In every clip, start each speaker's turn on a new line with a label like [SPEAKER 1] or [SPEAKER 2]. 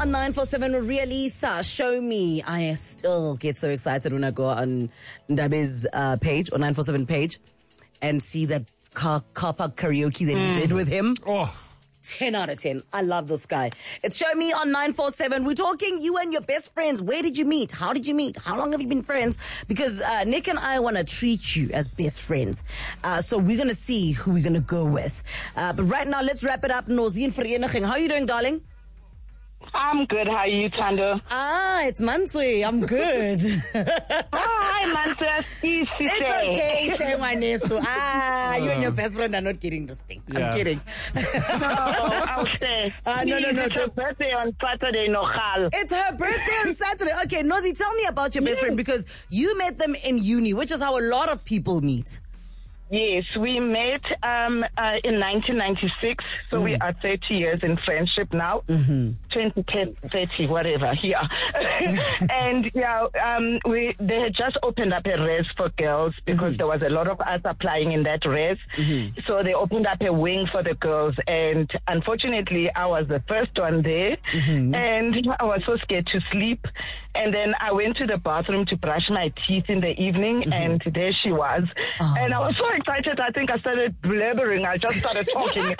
[SPEAKER 1] on 947 Realisa. Show me. I still get so excited when I go on Ndabe's page or 947 page and see that car park karaoke that he did with him. 10 out of 10. I love this guy. It's Show Me on 947. We're talking you and your best friends. Where did you meet? How did you meet? How long have you been friends? Because Nick and I want to treat you as best friends. So we're going to see who we're going to go with. But right now, let's wrap it up. Nozine Vereniging. How are you doing, darling?
[SPEAKER 2] I'm good. How are you, Tando?
[SPEAKER 1] It's Mansui. I'm good.
[SPEAKER 2] Hi, Mansui.
[SPEAKER 1] It's okay, Shengwanesu. You and your best friend are not getting this thing. Yeah. I'm kidding.
[SPEAKER 2] No, I'll say.
[SPEAKER 1] No.
[SPEAKER 2] It's her birthday on Saturday, Nochal.
[SPEAKER 1] It's her birthday on Saturday. Okay, Nozi, tell me about your best friend, because you met them in uni, which is how a lot of people meet.
[SPEAKER 2] Yes, we met in 1996, so we are 30 years in friendship now. 20, 30, whatever, yeah. And yeah, they had just opened up a res for girls because there was a lot of us applying in that res. So they opened up a wing for the girls, and unfortunately I was the first one there, and I was so scared to sleep. And then I went to the bathroom to brush my teeth in the evening, and there she was. And I was so excited, I think I started blabbering. I just started talking.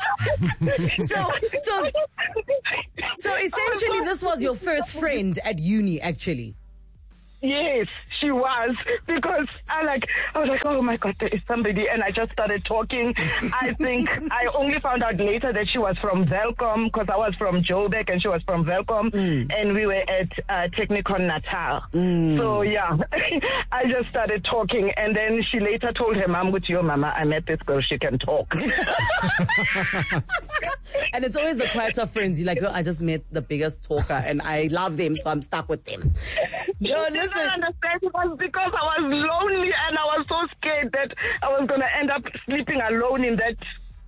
[SPEAKER 1] So essentially this was your first friend at uni, actually.
[SPEAKER 2] Yes, she was, because I was like, oh my God, there is somebody, and I just started talking. I think I only found out later that she was from Welkom, because I was from Joburg and she was from Welkom, and we were at Technikon Natal. So yeah, I just started talking, and then she later told her mom, with your mama, I met this girl, she can talk.
[SPEAKER 1] And it's always the quieter friends. You're like, oh, I just met the biggest talker and I love them, so I'm stuck with them.
[SPEAKER 2] No, listen. I understand. It was because I was lonely and I was so scared that I was going to end up sleeping alone in that.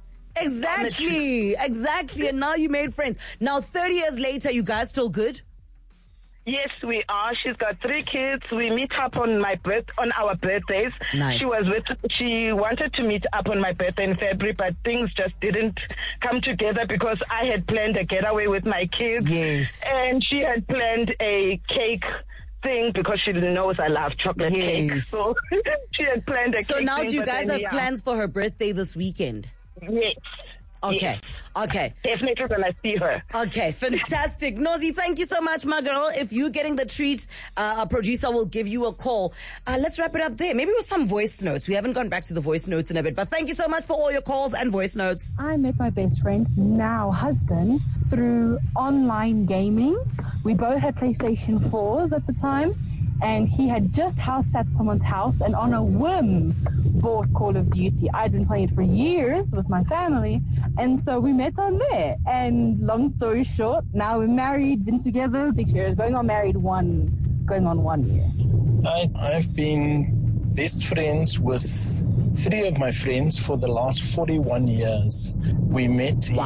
[SPEAKER 1] Exactly. And now you made friends. Now, 30 years later, you guys still good?
[SPEAKER 2] Yes, we are. She's got 3 kids. We meet up on our birthdays.
[SPEAKER 1] Nice.
[SPEAKER 2] She wanted to meet up on my birthday in February, but things just didn't come together because I had planned a getaway with my kids.
[SPEAKER 1] Yes.
[SPEAKER 2] And she had planned a cake thing because she knows I love chocolate cake. So she had planned a cake.
[SPEAKER 1] So now
[SPEAKER 2] thing,
[SPEAKER 1] do you guys have plans for her birthday this weekend?
[SPEAKER 2] Yes.
[SPEAKER 1] Okay.
[SPEAKER 2] Definitely gonna see her.
[SPEAKER 1] Okay, fantastic. Nozi, thank you so much, my girl. If you're getting the treat, our producer will give you a call. Let's wrap it up there. Maybe with some voice notes. We haven't gone back to the voice notes in a bit, but thank you so much for all your calls and voice notes.
[SPEAKER 3] I met my best friend, now husband, through online gaming. We both had PlayStation 4s at the time, and he had just house sat someone's house and on a whim bought Call of Duty. I'd been playing it for years with my family, and so we met on there. And long story short, now we're married, been together 6 years, going on 1 year.
[SPEAKER 4] I've been best friends with 3 of my friends for the last 41 years. We met in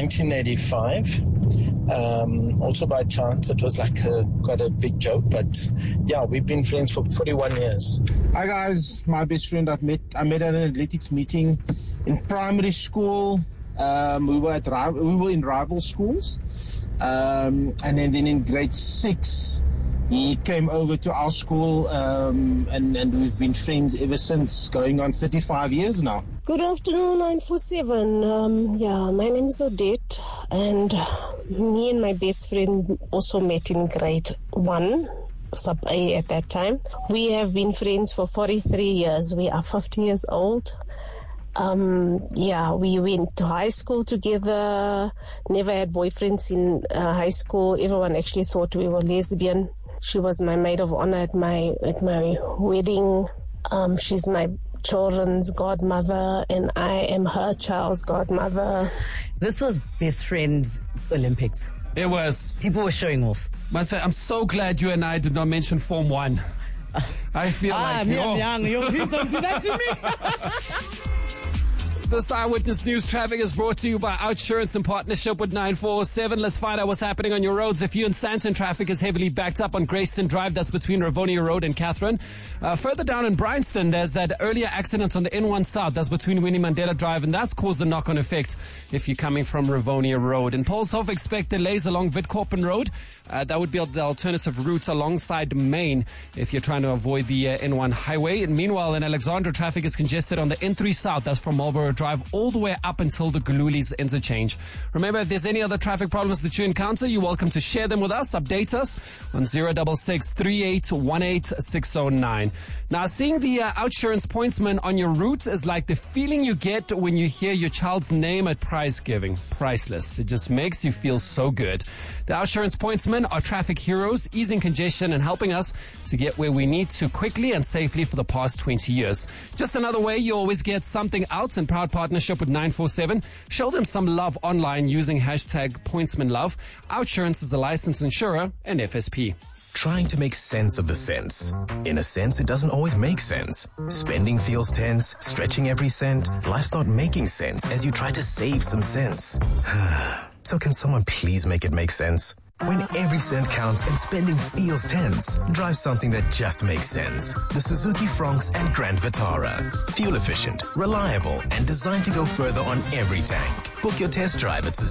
[SPEAKER 4] 1985. Also by chance, it was like quite a big joke, but yeah, we've been friends for 41 years.
[SPEAKER 5] Hi guys, my best friend I met at an athletics meeting in primary school. We were in rival schools, and then in grade 6 he came over to our school, and we've been friends ever since, going on 35 years now.
[SPEAKER 6] Good afternoon, 947. My name is Odette, and me and my best friend also met in grade 1, sub A at that time. We have been friends for 43 years. We are 50 years old. We went to high school together, never had boyfriends in high school. Everyone actually thought we were lesbian. She was my maid of honor at my wedding. She's my children's godmother, and I am her child's godmother.
[SPEAKER 1] This was Best Friends Olympics.
[SPEAKER 7] It was.
[SPEAKER 1] People were showing off.
[SPEAKER 7] I'm so glad you and I did not mention Form 1. I feel like...
[SPEAKER 1] I'm young. Please don't do that to me.
[SPEAKER 7] This Eyewitness News traffic is brought to you by Outsurance in partnership with 9407. Let's find out what's happening on your roads. If you're in Sandton, traffic is heavily backed up on Grayston Drive. That's between Rivonia Road and Catherine. Further down in Bryanston, there's that earlier accident on the N1 South. That's between Winnie Mandela Drive, and that's caused a knock-on effect if you're coming from Rivonia Road. In Paulshof, expect delays along Witkoppen Road. That would be the alternative route alongside Main if you're trying to avoid the N1 highway. And meanwhile, in Alexandra, traffic is congested on the N3 South. That's from Marlborough Drive all the way up until the Galulis interchange. Remember, if there's any other traffic problems that you encounter, you're welcome to share them with us. Update us on 066 3818 609. Now, seeing the Outsurance pointsman on your route is like the feeling you get when you hear your child's name at prize giving. Priceless. It just makes you feel so good. The Outsurance pointsmen are traffic heroes, easing congestion and helping us to get where we need to quickly and safely for the past 20 years. Just another way you always get something out. In proud partnership with 947. Show them some love online using hashtag pointsmanlove. Outsurance is a licensed insurer and FSP.
[SPEAKER 8] Trying to make sense of the sense. In a sense, it doesn't always make sense. Spending feels tense, stretching every cent. Life's not making sense as you try to save some sense. So can someone please make it make sense? When every cent counts and spending feels tense, drive something that just makes sense. The Suzuki Fronx and Grand Vitara. Fuel efficient, reliable, and designed to go further on every tank. Book your test drive at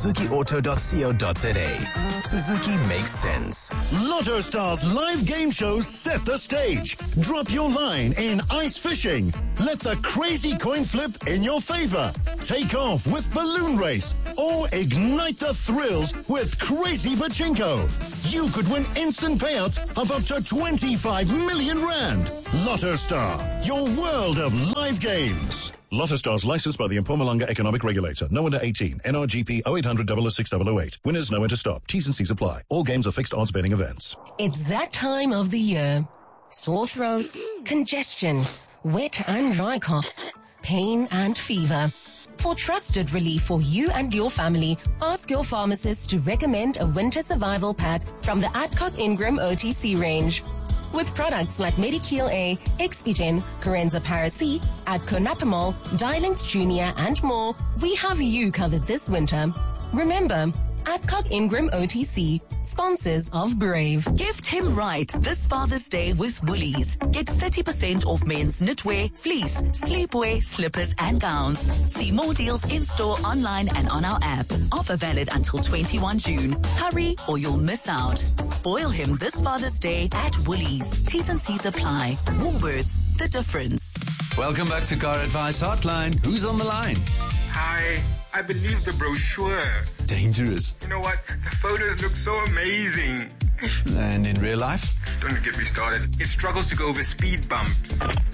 [SPEAKER 8] suzukiauto.co.za. Suzuki makes sense.
[SPEAKER 9] Lotto Stars live game shows set the stage. Drop your line in ice fishing. Let the crazy coin flip in your favor. Take off with balloon race or ignite the thrills with crazy pachinko. You could win instant payouts of up to 25 million rand. Lotto Star, your world of live games. Lotto Stars licensed by the Mpumalanga Economic Regulator. No under 18. NRGP 0800 006 008. Winners know when to stop. T's and C's apply. All games are fixed odds betting events.
[SPEAKER 10] It's that time of the year. Sore throats, congestion, wet and dry coughs, pain and fever. For trusted relief for you and your family, ask your pharmacist to recommend a winter survival pack from the Adcock Ingram OTC range. With products like Medikil A, Expigen, Corenza Paracy, Adconapamol, Dilinct Junior, and more, we have you covered this winter. Remember, Adcock Ingram OTC, sponsors of Brave.
[SPEAKER 11] Gift him right this Father's Day with Woolies. Get 30% off men's knitwear, fleece, sleepwear, slippers and gowns. See more deals in-store, online and on our app. Offer valid until 21 June. Hurry or you'll miss out. Spoil him this Father's Day at Woolies. T's and C's apply. Woolworths, the difference.
[SPEAKER 12] Welcome back to Car Advice Hotline. Who's on the line?
[SPEAKER 13] Hi, I believe the brochure.
[SPEAKER 12] Dangerous.
[SPEAKER 13] You know what? The photos look so amazing.
[SPEAKER 12] And in real life?
[SPEAKER 13] Don't get me started. It struggles to go over speed bumps.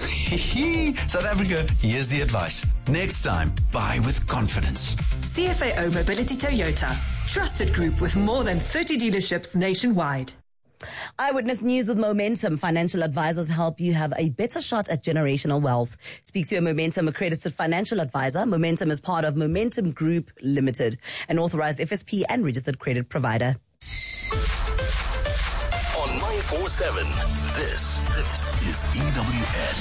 [SPEAKER 12] South Africa, here's the advice. Next time, buy with confidence.
[SPEAKER 14] CFAO Mobility Toyota. Trusted group with more than 30 dealerships nationwide.
[SPEAKER 1] Eyewitness News with Momentum. Financial advisors help you have a better shot at generational wealth. Speak to a Momentum accredited financial advisor. Momentum is part of Momentum Group Limited, an authorized FSP and registered credit provider.
[SPEAKER 15] On 947, this is EWN.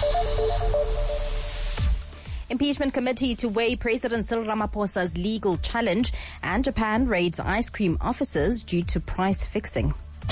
[SPEAKER 16] Impeachment committee to weigh President Cyril Ramaphosa's legal challenge, and Japan raids ice cream offices due to price fixing.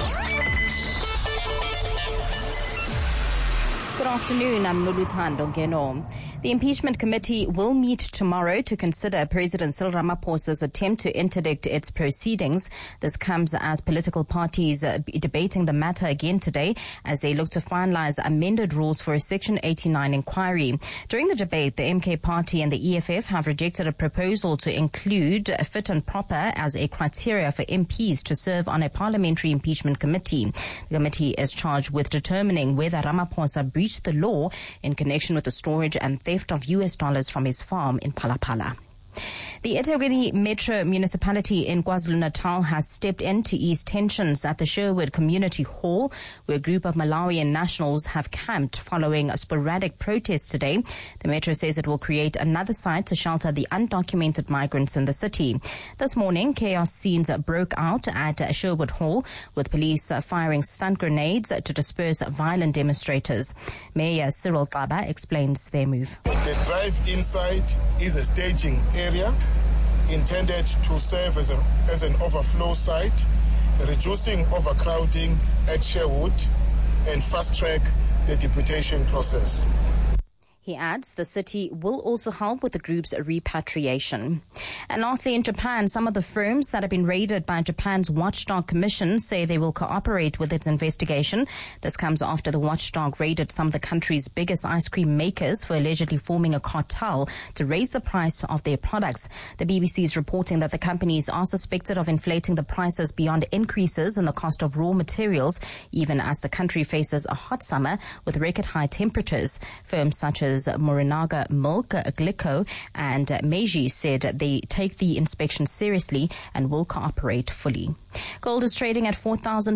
[SPEAKER 16] Good afternoon, I'm Noluthando Ngeno. The impeachment committee will meet tomorrow to consider President Cyril Ramaphosa's attempt to interdict its proceedings. This comes as political parties debating the matter again today as they look to finalize amended rules for a Section 89 inquiry. During the debate, the MK party and the EFF have rejected a proposal to include fit and proper as a criteria for MPs to serve on a parliamentary impeachment committee. The committee is charged with determining whether Ramaphosa breached the law in connection with the storage and theft of US dollars from his farm in Palapala. The eThekwini Metro Municipality in KwaZulu-Natal has stepped in to ease tensions at the Sherwood Community Hall, where a group of Malawian nationals have camped following a sporadic protests today. The Metro says it will create another site to shelter the undocumented migrants in the city. This morning, chaos scenes broke out at Sherwood Hall, with police firing stun grenades to disperse violent demonstrators. Mayor Cyril Xaba explains their move.
[SPEAKER 17] The drive inside is a staging area intended to serve as an overflow site, reducing overcrowding at Sherwood and fast-track the deportation process.
[SPEAKER 16] He adds the city will also help with the group's repatriation. And lastly, in Japan, some of the firms that have been raided by Japan's Watchdog Commission say they will cooperate with its investigation. This comes after the watchdog raided some of the country's biggest ice cream makers for allegedly forming a cartel to raise the price of their products. The BBC is reporting that the companies are suspected of inflating the prices beyond increases in the cost of raw materials, even as the country faces a hot summer with record high temperatures. Firms such as Morinaga Milk, Glico and Meiji said they take the inspection seriously and will cooperate fully. Gold is trading at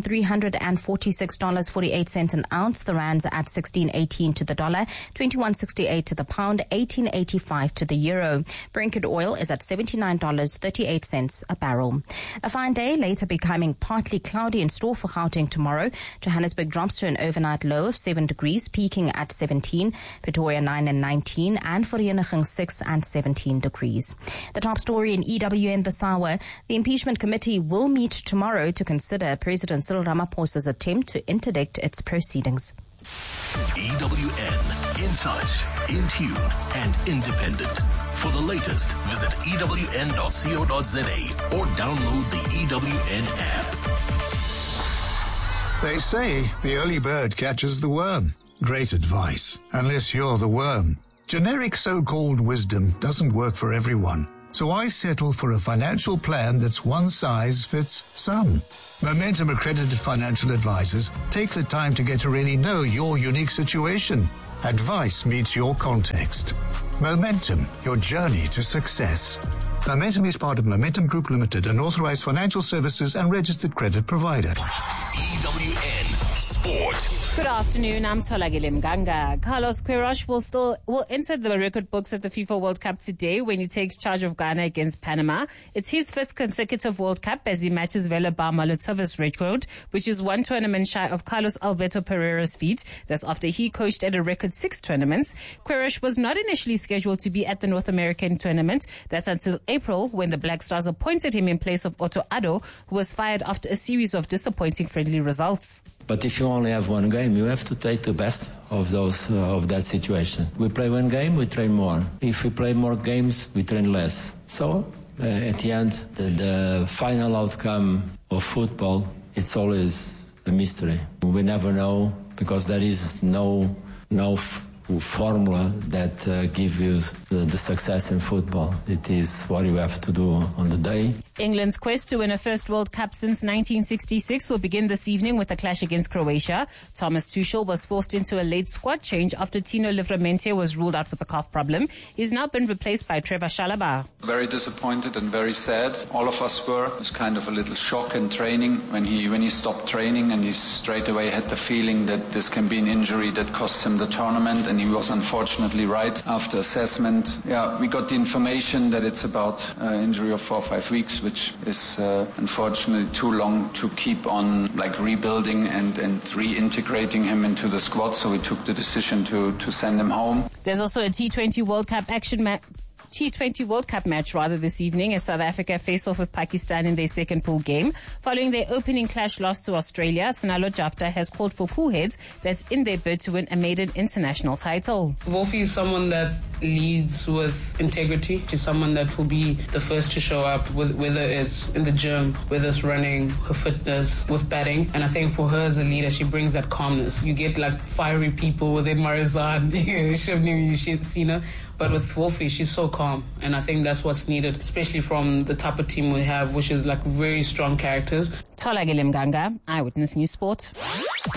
[SPEAKER 16] $4,346.48 an ounce. The rand's at 16.18 to the dollar, 21.68 to the pound, 18.85 to the euro. Brent oil is at $79.38 a barrel. A fine day, later becoming partly cloudy in store for Gauteng tomorrow. Johannesburg drops to an overnight low of 7 degrees, peaking at 17. Pretoria 9 and 19, and Vereeniging 6 and 17 degrees. The top story in EWN this hour: the impeachment committee will meet tomorrow to consider President Cyril Ramaphosa's attempt to interdict its proceedings.
[SPEAKER 15] EWN, in touch, in tune, and independent. For the latest, visit ewn.co.za or download the EWN app.
[SPEAKER 18] They say the early bird catches the worm. Great advice, unless you're the worm. Generic so-called wisdom doesn't work for everyone. So I settle for a financial plan that's one size fits some. Momentum accredited financial advisors take the time to get to really know your unique situation. Advice meets your context. Momentum, your journey to success. Momentum is part of Momentum Group Limited, an authorized financial services and registered credit provider.
[SPEAKER 15] EWN Sport.
[SPEAKER 19] Good afternoon, I'm Tolagile Mganga. Carlos Queiroz will enter the record books at the FIFA World Cup today when he takes charge of Ghana against Panama. It's his 5th consecutive World Cup as he matches Velibor Molotov's record, which is one tournament shy of Carlos Alberto Pereira's feat. That's after he coached at a record 6 tournaments. Queiroz was not initially scheduled to be at the North American tournament. That's until April, when the Black Stars appointed him in place of Otto Addo, who was fired after a series of disappointing friendly results.
[SPEAKER 20] But if you only have one game, you have to take the best of that situation. We play one game, we train more. If we play more games, we train less. So at the end, the final outcome of football, it's always a mystery. We never know, because there is no formula that gives you the success in football. It is what you have to do on the day.
[SPEAKER 19] England's quest to win a first World Cup since 1966 will begin this evening with a clash against Croatia. Thomas Tuchel was forced into a late squad change after Tino Livramento was ruled out with a calf problem. He's now been replaced by Trevor Chalobah.
[SPEAKER 21] Very disappointed and very sad. All of us were. It was kind of a little shock in training when he stopped training, and he straight away had the feeling that this can be an injury that costs him the tournament, and he was unfortunately right. After assessment, we got the information that it's about injury of 4 or 5 weeks, which is unfortunately too long to keep on rebuilding and reintegrating him into the squad. So we took the decision to send him home.
[SPEAKER 19] There's also a T20 World Cup T20 World Cup match this evening as South Africa face off with Pakistan in their second pool game. Following their opening clash loss to Australia, Sinalo Jafta has called for cool heads that's in their bid to win a maiden international title.
[SPEAKER 22] Wolfie is someone that leads with integrity. She's someone that will be the first to show up, whether it's in the gym, whether it's running, her fitness, with batting. And I think for her as a leader, she brings that calmness. You get fiery people within Marizan, Shivni, Sina. But with Wolfie, she's so calm. And I think that's what's needed, especially from the type of team we have, which is very strong characters.
[SPEAKER 19] Tolagile Mganga, Eyewitness News Sport.